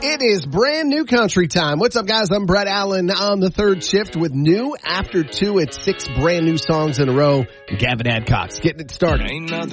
It is brand new country time. What's up, guys? I'm Brett Allen on the third shift with new after 2 at 6 brand new songs in a row. Gavin Adcox getting it started.